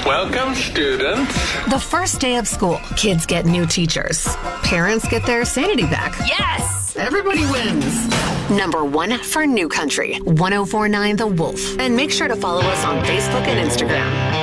Welcome, students. The first day of school, kids get new teachers. Parents get their sanity back. Yes! Everybody wins. Number 1 for New Country, 104.9 The Wolf. And make sure to follow us on Facebook and Instagram.